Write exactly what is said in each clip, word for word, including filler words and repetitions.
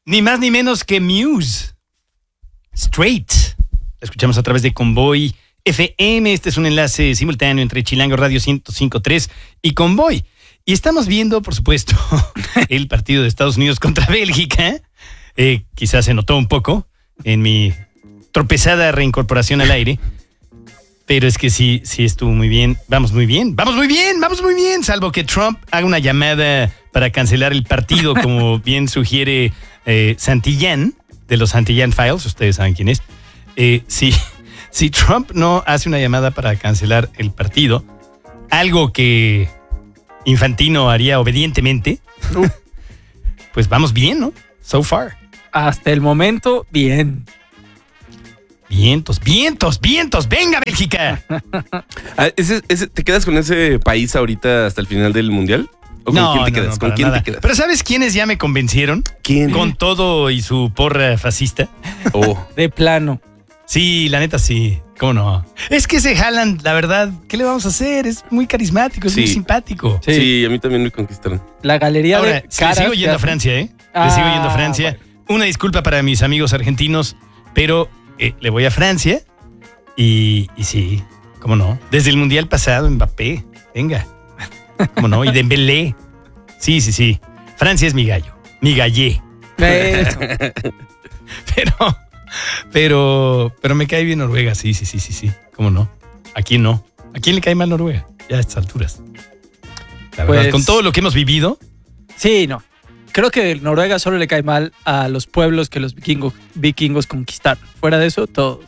Ni más ni menos que Muse. Straight. La escuchamos a través de Convoy F M. Este es un enlace simultáneo entre Chilango Radio ciento cinco punto tres y Convoy. Y estamos viendo, por supuesto, el partido de Estados Unidos contra Bélgica. Eh, quizás se notó un poco en mi tropezada reincorporación al aire. Pero es que sí, sí estuvo muy bien. Vamos muy bien, vamos muy bien, vamos muy bien. Salvo que Trump haga una llamada para cancelar el partido, como bien sugiere eh, Santillán, de los Santillán Files. Ustedes saben quién es. Eh, si, si Trump no hace una llamada para cancelar el partido, algo que Infantino haría obedientemente, uh. pues vamos bien, ¿no? So far. Hasta el momento, bien. Vientos, vientos, vientos. ¡Venga, Bélgica! Ah, ese, ese, ¿te quedas con ese país ahorita hasta el final del Mundial? ¿O con no, quién te no, quedas? no, ¿Con quién nada. te quedas? Pero ¿sabes quiénes ya me convencieron? ¿Quién? Con todo y su porra fascista. Oh. De plano. Sí, la neta sí. ¿Cómo no? Es que ese Haaland, la verdad, ¿qué le vamos a hacer? Es muy carismático, es Sí. muy simpático. Sí. Sí, a mí también me conquistaron. La galería Ahora, de le caras sigo que yendo a hacen. Francia, ¿eh? Ah, le sigo yendo a Francia. bueno. Una disculpa para mis amigos argentinos, pero eh, le voy a Francia y, y sí, ¿cómo no? Desde el Mundial pasado, Mbappé, venga. ¿Cómo no? Y Dembélé. Sí, sí, sí. Francia es mi gallo, mi gallé. Eso. Pero, pero, pero me cae bien Noruega, sí, sí, sí, sí, sí. ¿Cómo no? ¿A quién no? ¿A quién le cae mal Noruega? Ya a estas alturas. La verdad, Pues- con todo lo que hemos vivido, Sí, no. Creo que Noruega solo le cae mal a los pueblos que los vikingos, vikingos conquistaron. Fuera de eso, todos.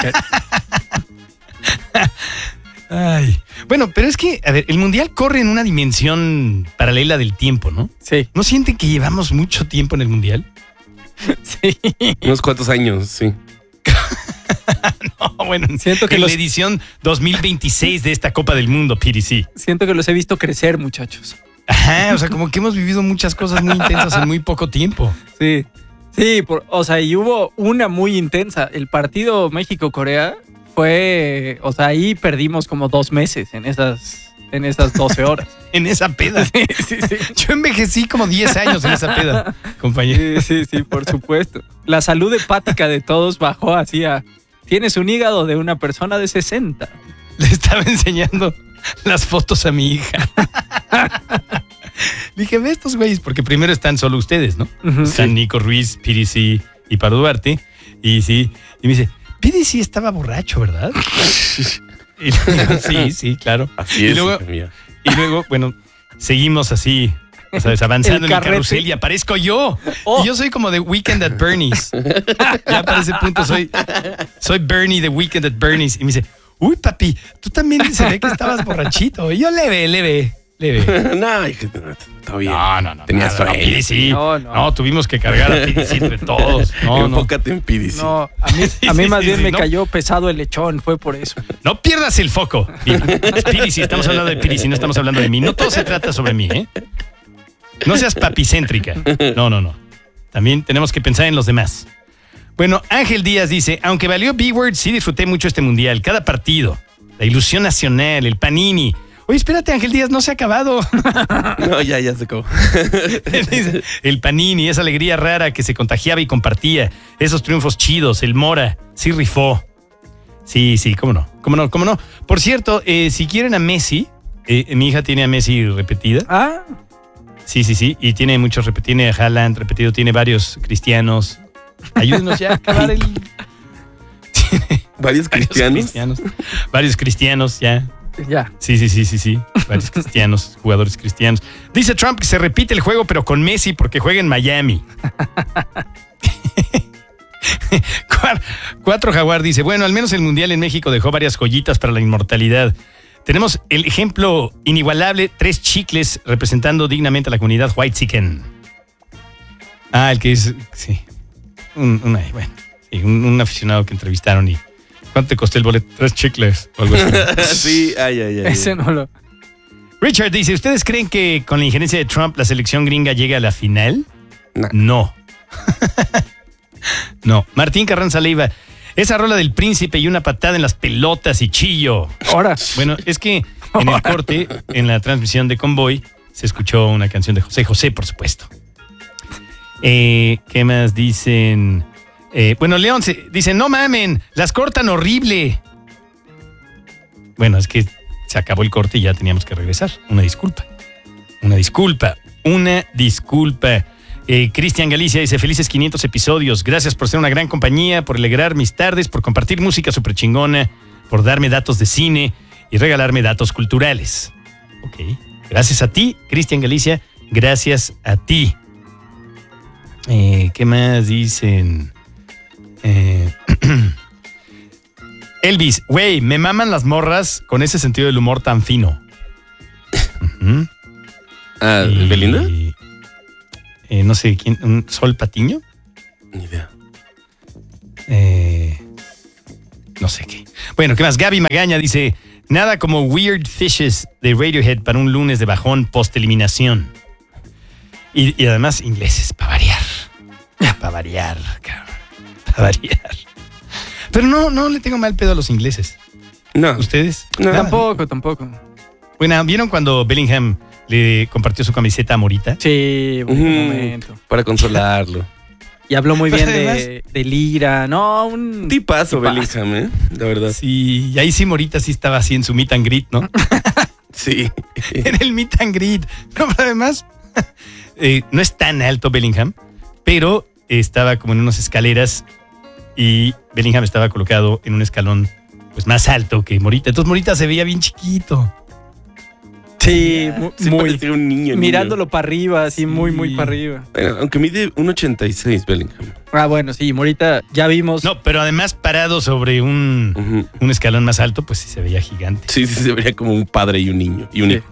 ay. Bueno, pero es que, a ver, el Mundial corre en una dimensión paralela del tiempo, ¿no? Sí, ¿No sienten que llevamos mucho tiempo en el Mundial? sí. Unos cuantos años, sí. No, bueno, Siento que en los- la edición dos mil veintiséis de esta Copa del Mundo, P D C. Siento que los he visto crecer, muchachos. Ajá, o sea, como que hemos vivido muchas cosas muy intensas en muy poco tiempo. Sí. Sí, por- o sea, y hubo una muy intensa. El partido México-Corea fue, o sea, ahí perdimos como dos meses en esas, en esas doce horas. En esa peda. Sí, sí, sí. Yo envejecí como diez años en esa peda, compañero. Sí, sí, sí, por supuesto. La salud hepática de todos bajó así a... Tienes un hígado de una persona de sesenta. Le estaba enseñando las fotos a mi hija. Le dije, ve estos güeyes, porque primero están solo ustedes, ¿no? Ujú. Están Nico Ruiz, P D C y Paro Duarte. Y sí, y me dice, P D C estaba borracho, ¿verdad? Y le digo, sí, sí, claro. Así Y es, luego, hija mía. y luego, bueno, seguimos así, o sea, avanzando El en el carrete. carrusel y aparezco yo. Oh. Y yo soy como de Weekend at Bernie's. Ya para ese punto soy, soy Bernie de Weekend at Bernie's. Y me dice, uy, papi, tú también se ve que estabas borrachito. Y yo leve, leve, leve. No, hija, no, todo bien. No, no, no. Tenías nada, no, sueño. P D C. No, No, no. tuvimos que cargar a P D C entre todos. No, no. Enfócate en P D C. No, a mí, a mí sí, más sí, bien sí, me no. cayó pesado el lechón, fue por eso. No pierdas el foco. Bien. Es P D C, estamos hablando de P D C, no estamos hablando de mí. No todo se trata sobre mí, ¿eh? No seas papicéntrica. No, no, no. También tenemos que pensar en los demás. Bueno, Ángel Díaz dice, aunque valió B-Word, sí disfruté mucho este mundial. Cada partido, la ilusión nacional, el panini. Oye, espérate, Ángel Díaz, no se ha acabado. No, ya, ya se acabó. Dice, el panini, esa alegría rara que se contagiaba y compartía. Esos triunfos chidos, el Mora, sí rifó. Sí, sí, cómo no, cómo no, cómo no. Por cierto, eh, si quieren a Messi, eh, mi hija tiene a Messi repetida. Ah, Sí, sí, sí. Y tiene muchos repetidos. Tiene a Haaland repetido, tiene varios cristianos. Ayúdenos ya a acabar el. ¿Varios Varios cristianos? cristianos. Varios cristianos, ya. ya. Sí, sí, sí, sí, sí. Varios cristianos, jugadores cristianos. Dice Trump que se repite el juego, pero con Messi porque juega en Miami. Cuar- Cuatro Jaguar dice, bueno, al menos el Mundial en México dejó varias joyitas para la inmortalidad. Tenemos el ejemplo inigualable, tres chicles representando dignamente a la comunidad whitexican. Ah, el que es, sí. Un, una- bueno, sí, un, un aficionado que entrevistaron y ¿cuánto te costó el boleto? Tres chicles o algo así. Sí, ay, ay, ay. Ese no lo... Richard dice, ¿ustedes creen que con la injerencia de Trump la selección gringa llega a la final? No. No. No. Martín Carranza Leiva, esa rola del príncipe y una patada en las pelotas y chillo. Ahora, Bueno, es que en el corte, en la transmisión de Convoy, se escuchó una canción de José José, por supuesto. Eh, ¿Qué más dicen? Eh, bueno, León se, dice, no mamen, las cortan horrible. Bueno, es que se acabó el corte y ya teníamos que regresar. Una disculpa. Una disculpa. Una disculpa. Eh, Cristian Galicia dice, felices quinientos episodios. Gracias por ser una gran compañía, por alegrar mis tardes, por compartir música súper chingona, por darme datos de cine y regalarme datos culturales. Ok. Gracias a ti, Cristian Galicia. Gracias a ti. Eh, ¿Qué más dicen? Eh, Elvis, güey, me maman las morras con ese sentido del humor tan fino. Uh-huh. Ah, Y- ¿Belinda? Eh, no sé quién, ¿un Sol Patiño? Ni idea. Eh, no sé qué. Bueno, ¿qué más? Gaby Magaña dice, nada como Weird Fishes de Radiohead para un lunes de bajón post-eliminación. Y, y además ingleses, para variar. Para variar, cabrón. Para variar. Pero no, no le tengo mal pedo a los ingleses. No. ¿Ustedes? No. Tampoco, tampoco. Bueno, ¿vieron cuando Bellingham le compartió su camiseta a Morita? Sí, buen Ujú. momento. Para consolarlo. Y habló muy Pero bien de, además- de Lira. No, un... Tipazo, Tipazo. Bellingham, ¿eh? La verdad. Sí, y ahí sí Morita sí estaba así en su meet and greet, ¿no? Sí. En el meet and greet. No, pero además, eh, no es tan alto Bellingham, pero estaba como en unas escaleras y Bellingham estaba colocado en un escalón pues más alto que Morita. Entonces Morita se veía bien chiquito. Sí, mu- Sí, muy... parecía un niño. Mirándolo para arriba, así muy, muy Sí. para arriba. niño. Eh, Aunque mide uno ochenta y seis, Bellingham. Ah, bueno, sí, Morita, ya vimos. No, pero además parado sobre un, Ujú. un escalón más alto, pues sí se veía gigante. Sí, sí, se vería como un padre y un niño. Y un Sí. hijo.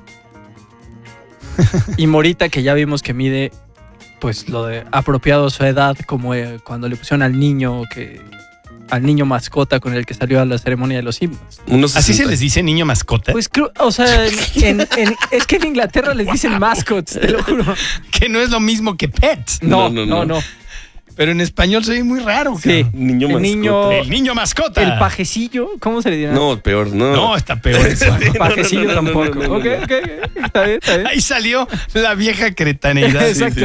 Y Morita, que ya vimos que mide, pues lo de apropiado a su edad, como eh, cuando le pusieron al niño que. Al niño mascota con el que salió a la ceremonia de los himnos. Unos ¿Así se sesenta. les dice niño mascota? Pues creo, o sea, en- en- es que en Inglaterra les dicen mascots, te lo juro. Que no es lo mismo que pet. No, No, no, no, no. no. Pero en español se ve muy raro, Sí. cabrón. Niño El mascota. niño- El niño mascota. El pajecillo, ¿cómo se le dirá? No, peor, no. No, está peor eso. Pajecillo no, no, no, tampoco. no, no, no, Ok, no. ok, ok. Está bien, está bien. Ahí salió la vieja cretaneidad. Exacto.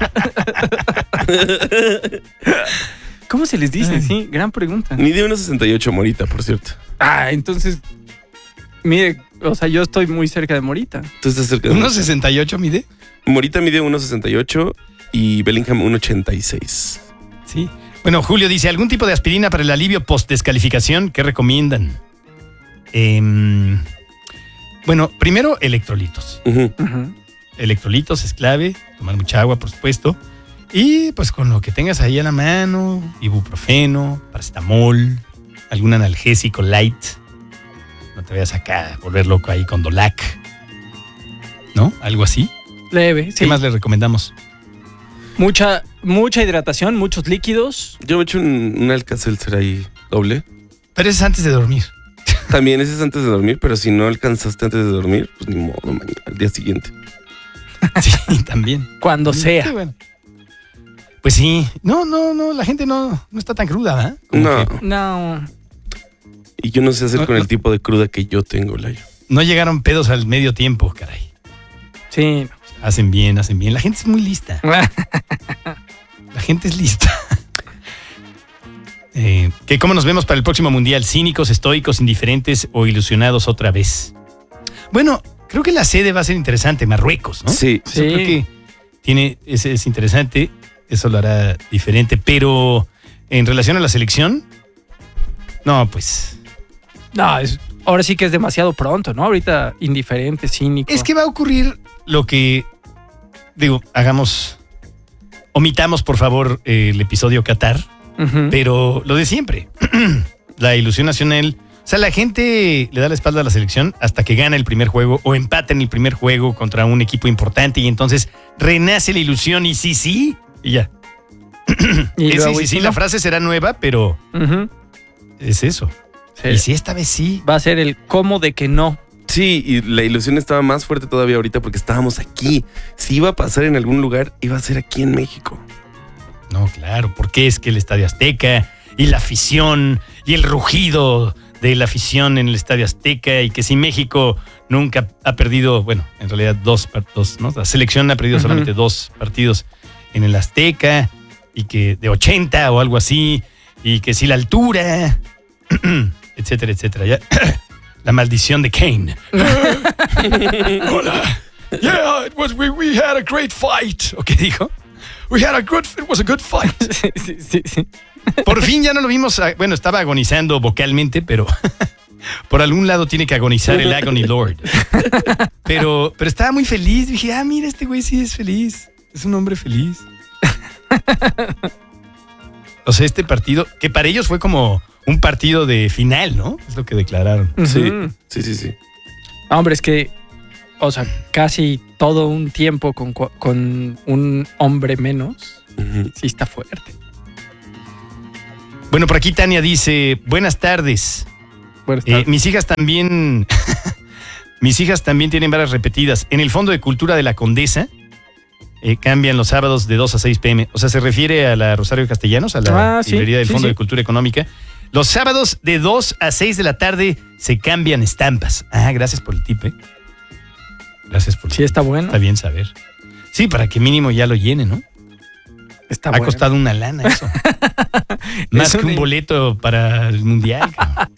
¿Cómo se les dice? Ay. Sí, gran pregunta. Mide uno sesenta y ocho, Morita, por cierto. Ah, entonces, mire, o sea, yo estoy muy cerca de Morita. Tú estás cerca de ¿uno sesenta y ocho mide? Morita mide uno sesenta y ocho y Bellingham uno ochenta y seis. Sí. Bueno, Julio dice, ¿algún tipo de aspirina para el alivio post-descalificación? ¿Qué recomiendan? Em, bueno, primero, electrolitos. Ujú. Ujú. Electrolitos es clave, tomar mucha agua, por supuesto. Y pues con lo que tengas ahí a la mano, ibuprofeno, paracetamol, algún analgésico light. No te vayas acá a volver loco ahí con Dolac. ¿No? Algo así. Leve, ¿Qué sí. más le recomendamos? Mucha, mucha hidratación, muchos líquidos. Yo me echo un, un Alka-Seltzer ahí doble. Pero eso es antes de dormir. También ese es antes de dormir, pero si no alcanzaste antes de dormir, pues ni modo, mañana, al día siguiente. Sí, también. Cuando Sí, sea. bueno. Pues sí. No, no, no, la gente no, no está tan cruda, ¿verdad? Como No. que No. Y yo no sé hacer con el tipo de cruda que yo tengo, Layo. no llegaron pedos al medio tiempo, caray. Sí. Hacen bien, hacen bien. La gente es muy lista. La gente es lista. Eh, ¿qué, ¿Cómo nos vemos para el próximo mundial? ¿Cínicos, estoicos, indiferentes o ilusionados otra vez? Bueno, creo que la sede va a ser interesante, Marruecos, ¿no? Sí. Eso Sí. creo que tiene, es, es interesante, eso lo hará diferente, pero en relación a la selección, no, pues No, es, ahora sí que es demasiado pronto, ¿no? Ahorita indiferente, cínico. es que va a ocurrir lo que, digo, hagamos, omitamos por favor eh, el episodio Qatar, Ujú. pero lo de siempre, la ilusión nacional. O sea, la gente le da la espalda a la selección hasta que gana el primer juego o empata en el primer juego contra un equipo importante y entonces renace la ilusión y sí, sí, y ya. Y Eh, luego, sí, sí, ¿y sí, si la no? frase será nueva, pero Ujú. es eso. Sí. Y si esta vez sí. Va a ser el cómo de que no. Sí, y la ilusión estaba más fuerte todavía ahorita porque estábamos aquí. Si iba a pasar en algún lugar, iba a ser aquí en México. No, claro, porque es que el Estadio Azteca y la afición y el rugido de la afición en el Estadio Azteca y que si México nunca ha perdido, bueno, en realidad dos partidos, ¿no? La selección ha perdido Ujú. solamente dos partidos en el Azteca, y que de ochenta o algo así, y que si la altura, etcétera, etcétera. Ya. La maldición de Kane. Hola. Yeah, it was, we, we had a great fight. ¿O qué dijo? We had a good, it was a good fight. Sí, sí, sí. Por fin ya no lo vimos, bueno, estaba agonizando vocalmente, pero por algún lado tiene que agonizar el Agony Lord. Pero, pero estaba muy feliz. Dije, ah, mira, este güey sí es feliz. Es un hombre feliz. O sea, este partido, que para ellos fue como un partido de final, ¿no? Es lo que declararon. Sí, sí, sí, sí. Hombre, es que, o sea, casi todo un tiempo con, con un hombre menos, uh-huh. Sí está fuerte. Bueno, por aquí Tania dice, buenas tardes. Buenas tardes. Eh, mis hijas también, mis hijas también tienen varas repetidas. En el Fondo de Cultura de la Condesa, eh, cambian los sábados de dos a seis pm. O sea, se refiere a la Rosario Castellanos, a la ah, sí, librería del sí, Fondo sí. de Cultura Económica. Los sábados de dos a seis de la tarde se cambian estampas. Ah, gracias por el tip, ¿eh? Gracias por el Sí, está bueno. Está bien saber. Sí, para que mínimo ya lo llene, ¿no? Está ha bueno. costado una lana eso. Más Es que un un... boleto para el mundial.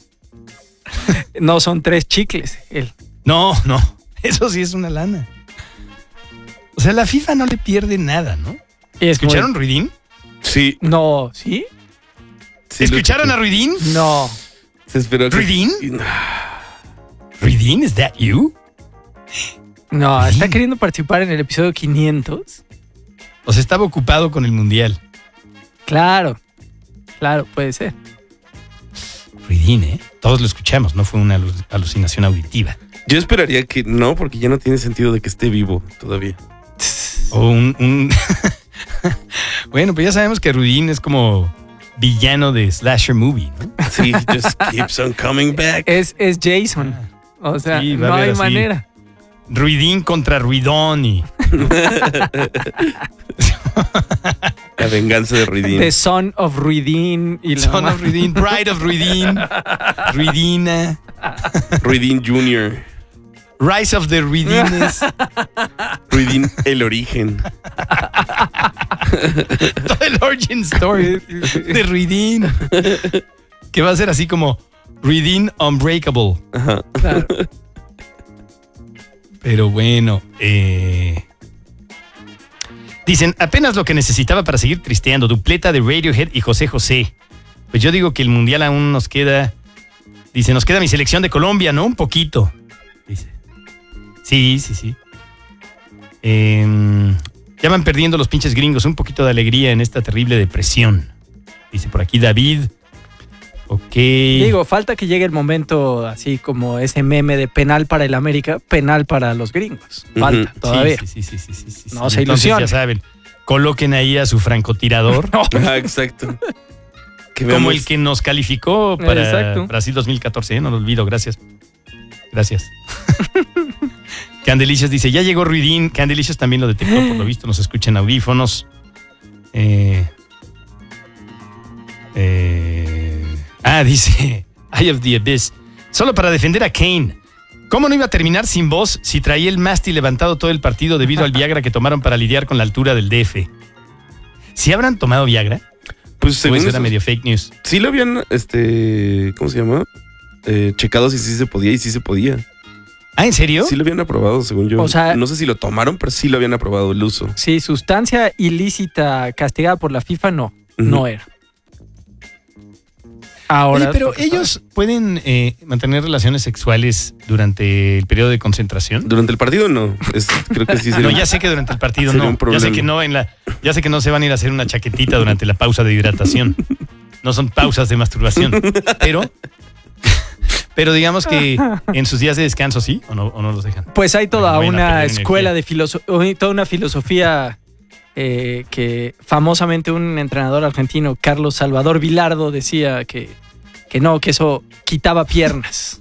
No, son tres chicles. El... No, no. Eso sí es una lana. O sea, la FIFA no le pierde nada, ¿no? Es ¿Escucharon muy... Ruidín? Sí. No, ¿sí? sí ¿Escucharon a Ruidín? No. Se esperó que... ¿Ruidín? ¿Ruidín? ¿Is that you? No, ¿Ruidín? está queriendo participar en el episodio quinientos. O sea, estaba ocupado con el mundial. Claro. Claro, puede ser. Ruidín, ¿eh? Todos lo escuchamos, no fue una alucinación auditiva. Yo esperaría que no, porque ya no tiene sentido de que esté vivo todavía. O un... un... Bueno, pues ya sabemos que Ruidín es como villano de slasher movie, ¿no? Sí, just keeps on coming back. Es, es Jason. O sea, Sí, va a no haber hay así. manera. Ruidín contra Ruidón y... La venganza de Ruidín. The Son of Ruidín. Y la Son ma- of Ruidín, Bride of Ruidín, Ruidina, Ruidín junior Rise of the Ruidines. Ruidín el origen. Todo el origin story de Ruidín. Que va a ser así como Ruidín Unbreakable. Ajá. Claro. Pero bueno, eh... dicen, apenas lo que necesitaba para seguir tristeando, dupleta de Radiohead y José José. Pues yo digo que el mundial aún nos queda, dice, nos queda mi selección de Colombia, ¿no? Un poquito, dice. Sí, sí, sí. Eh, ya van perdiendo los pinches gringos un poquito de alegría en esta terrible depresión. Dice por aquí David. Ok. Digo, falta que llegue el momento así como ese meme de penal para el América, penal para los gringos. Falta Ujú. todavía. Sí, sí, sí, sí, sí, sí, No sí. se Entonces, ilusionen. ya saben, coloquen ahí a su francotirador. Ajá, exacto. Que Como veamos- el que nos calificó para Exacto. Brasil dos mil catorce, ¿eh? No lo olvido, gracias. Gracias. Candelicias dice, ya llegó Ruidín. Candelicias también lo detectó, por lo visto, nos escucha en audífonos. Eh, eh, ah, dice, Eye of the Abyss. Solo para defender a Kane. ¿Cómo no iba a terminar sin voz si traía el mástil levantado todo el partido debido al Viagra que tomaron para lidiar con la altura del D F? ¿Sí habrán tomado Viagra? Pues Pues según era eso, medio fake news. sí lo habían, este, ¿cómo se llama? Eh, checado si sí se podía y sí se podía. ¿Ah, en serio? Sí lo habían aprobado, según yo. O sea- no sé si lo tomaron, pero sí lo habían aprobado el uso. Sí, sustancia ilícita castigada por la FIFA, no. Ujú. No era. Ahora. Oye, pero porque- ellos pueden eh, mantener relaciones sexuales durante el periodo de concentración. Durante el partido no. Es- creo que sí sería No, un- ya sé que durante el partido Sería no. un Ya problema. sé que no en la, ya sé que no se van a ir a hacer una chaquetita durante la pausa de hidratación. No son pausas de masturbación. Pero, pero digamos que en sus días de descanso sí o no, o no los dejan. Pues hay toda Bueno, vayan a una perder escuela energía. de filosofía, toda una filosofía eh, que famosamente un entrenador argentino, Carlos Salvador Vilardo, decía que, que no, que eso quitaba piernas.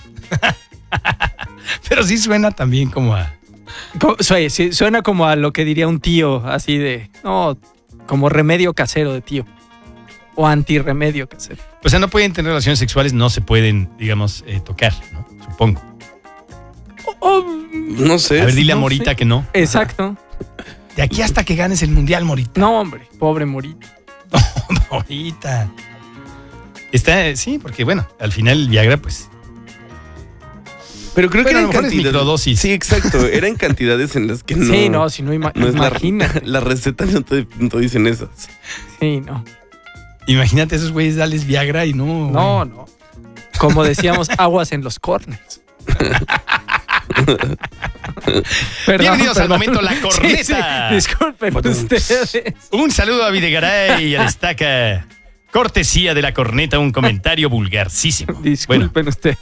Pero sí suena también como a... Co- su- sí, Suena como a lo que diría un tío, así de, no, como remedio casero de tío. O antirremedio casero. O sea, no pueden tener relaciones sexuales, no se pueden, digamos, eh, tocar, ¿no? Supongo. Oh, No sé. A ver, dile a no Morita sé. que no. exacto. De aquí hasta que ganes el mundial, Morita. No, hombre, pobre Morita. Morita. Está, sí, porque bueno, al final el Viagra, pues. Pero creo Pero que a lo eran mejor es cantidades. microdosis. Sí, exacto. Eran cantidades en las que no. Sí, no, si no, ima- no es la, imagínate. la receta, no te, no te dicen esas. Sí, no. Imagínate esos güeyes darles Viagra y no. No, güey. no. Como decíamos, aguas en los corners. Perdón, Bienvenidos al perdón. momento La Corneta. Sí, sí, disculpen ustedes. Un saludo a Videgaray y a Destaca. Cortesía de La Corneta, un comentario vulgarcísimo. Disculpen Bueno, ustedes.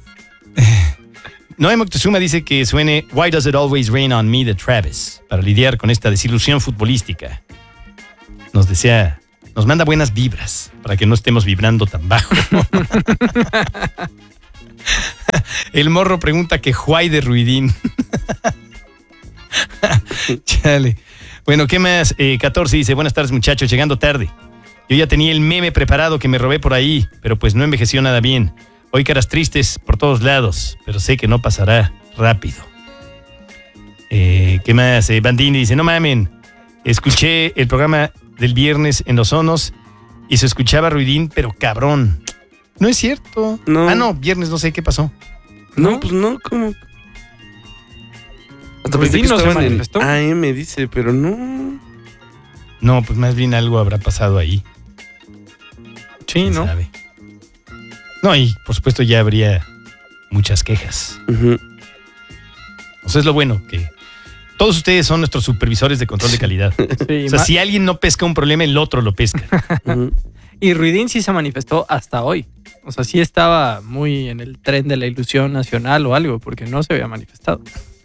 Noé Moctezuma dice que suene Why Does It Always Rain on Me de Travis para lidiar con esta desilusión futbolística. Nos desea, nos manda buenas vibras para que no estemos vibrando tan bajo. El morro pregunta que Juay de Ruidín. Chale. Bueno, ¿qué más? Eh, catorce dice, buenas tardes muchachos, llegando tarde. Yo ya tenía el meme preparado que me robé por ahí, pero pues no envejeció nada bien. Hoy caras tristes por todos lados, pero sé que no pasará rápido. Eh, ¿Qué más? Eh, Bandini dice, no mamen, escuché el programa del viernes en Los Onos y se escuchaba Ruidín, pero cabrón. No es cierto. No. Ah, no, viernes no sé qué pasó. No, ¿No? pues no, ¿cómo? Hasta Ruidín pensé que no se estaban en manifestó. A M, dice, pero no. No, pues más bien algo habrá pasado ahí. Sí, ¿Quién ¿no? sabe? No, y por supuesto ya habría muchas quejas. Ujú. O sea, es lo bueno, que todos ustedes son nuestros supervisores de control de calidad. Sí, O sea, ma- si alguien no pesca un problema, el otro lo pesca. Ujú. Y Ruidín sí se manifestó hasta hoy. O sea, sí estaba muy en el tren de la ilusión nacional o algo, porque no se había manifestado.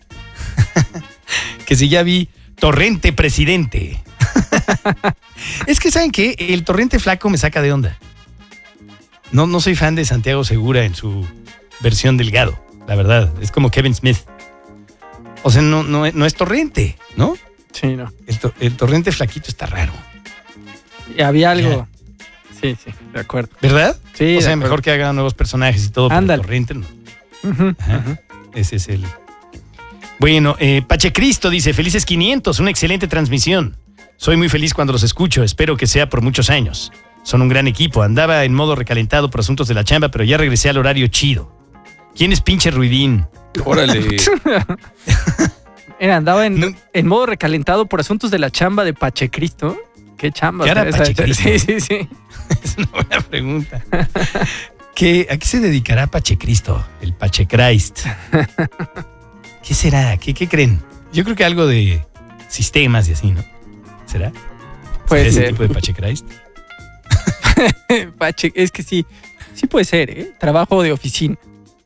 Que si ya vi Torrente Presidente. Es que, ¿saben qué? El Torrente Flaco me saca de onda. No, no soy fan de Santiago Segura en su versión delgado, la verdad. Es como Kevin Smith. O sea, no, no, no es Torrente, ¿no? Sí, no. El, to- el Torrente Flaquito está raro, Y había algo. Sí, sí, de acuerdo. ¿verdad? Sí, O de sea, acuerdo. mejor que hagan nuevos personajes y todo, pero el Ándale. Torrente no. Ujú, Ajá. ujú. Ese es el... Bueno, eh, Pachecristo dice, felices quinientos, una excelente transmisión. Soy muy feliz cuando los escucho, espero que sea por muchos años. Son un gran equipo, andaba en modo recalentado por asuntos de la chamba, pero ya regresé al horario chido. ¿Quién es pinche Ruidín? Órale. Era, andaba en, No. en modo recalentado por asuntos de la chamba de Pachecristo. ¿Qué chamba? ¿Qué era esa? Pachecristo? Sí, sí, sí. Es una buena pregunta. ¿Qué, ¿A qué se dedicará Pachecristo, el Pachechrist? ¿Qué será? ¿Qué, ¿Qué creen? Yo creo que algo de sistemas y así, ¿no? ¿Será? Puede ¿Será ese ser. tipo de Pachechrist? Pache, es que sí. Sí puede ser, ¿eh? Trabajo de oficina.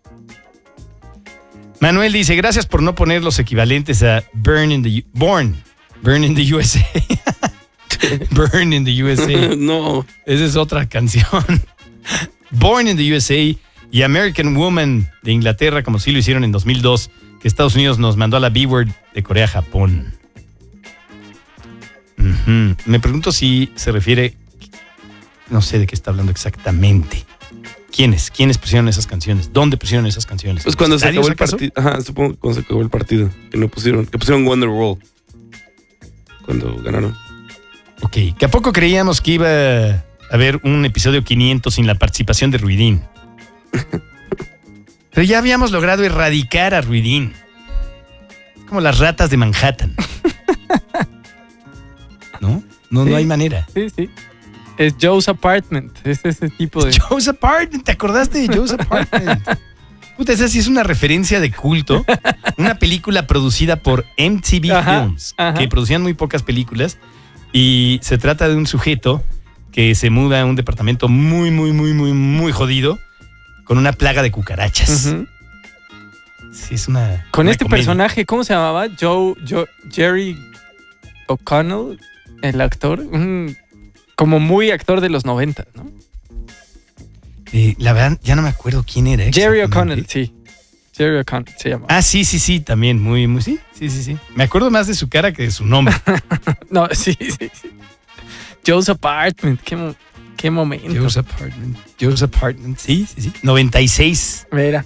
Manuel dice, gracias por no poner los equivalentes a Burn in the... Born. Burn in the U S A. Burn in the U S A. No. Esa es otra canción. Born in the U S A y American Woman de Inglaterra, como sí lo hicieron en dos mil dos, que Estados Unidos nos mandó a la B-Word de Corea a Japón. Ujú. Me pregunto si se refiere... No sé de qué está hablando exactamente. ¿Quiénes? ¿Quiénes pusieron esas canciones? ¿Dónde pusieron esas canciones? Pues cuando se ¿Estadios, acabó el acaso? partido. Ajá, supongo que cuando se acabó el partido. Que no pusieron. Que pusieron Wonderwall. Cuando ganaron. Ok, que a poco creíamos que iba a haber un episodio quinientos sin la participación de Ruidín. Pero ya habíamos logrado erradicar a Ruidín. Como las ratas de Manhattan. ¿No? No, Sí. no hay manera. Sí, sí. Es Joe's Apartment. Es ese tipo de. Joe's Apartment, ¿te acordaste de Joe's Apartment? Puta, esa sí es una referencia de culto. Una película producida por M T V Ajá, Films, ajá. que producían muy pocas películas. Y se trata de un sujeto que se muda a un departamento muy, muy, muy, muy, muy jodido con una plaga de cucarachas. Ujú. Sí, es una. Con una este comedia. personaje, ¿cómo se llamaba? Joe, Joe Jerry O'Connell, el actor. Un- como muy actor de los noventa, ¿no? Eh, la verdad, ya no me acuerdo quién era. Jerry exactamente. O'Connell, sí. Jerry O'Connell se llama. Ah, sí, sí, sí, también. Muy, muy, sí, sí, sí, sí. Me acuerdo más de su cara que de su nombre. No, sí, sí, sí. Joe's Apartment, qué, mo- qué momento. Joe's Apartment. Joe's Apartment. Sí, sí, sí. noventa y seis. Mira.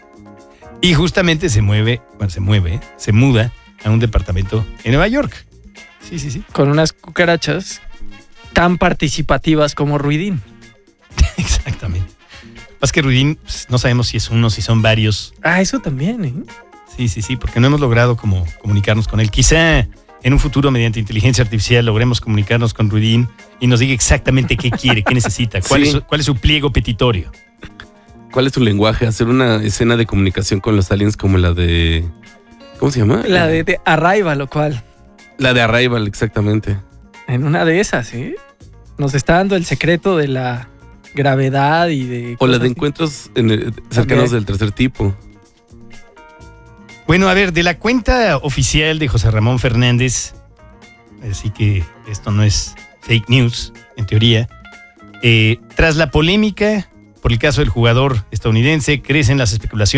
Y justamente se mueve, bueno, se mueve, se muda a un departamento en Nueva York. Sí, sí, sí. con unas cucarachas tan participativas como Ruidín. Exactamente. Más que Ruidín, pues, no sabemos si es uno, si son varios. Ah, eso también, ¿eh? Sí, sí, sí, porque no hemos logrado como comunicarnos con él. Quizá en un futuro, mediante inteligencia artificial, logremos comunicarnos con Ruidín y nos diga exactamente qué quiere, qué necesita, cuál, Sí. es, su, cuál es su pliego petitorio. ¿Cuál es tu lenguaje? Hacer una escena de comunicación con los aliens como la de... ¿Cómo se llama? La de, de Arrival, lo cual, La de Arrival, exactamente. en una de esas, ¿eh? Nos está dando el secreto de la gravedad y de... O la cosas de así. encuentros en el- cercanos También. del tercer tipo. Bueno, a ver, de la cuenta oficial de José Ramón Fernández, así que esto no es fake news, en teoría, eh, tras la polémica por el caso del jugador estadounidense, crecen las especulaciones